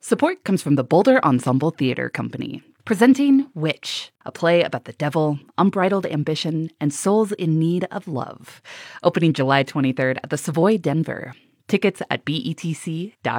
Support comes from the Boulder Ensemble Theater Company, presenting Witch, a play about the devil, unbridled ambition, and souls in need of love. Opening July 23rd at the Savoy Denver. Tickets at betc.org.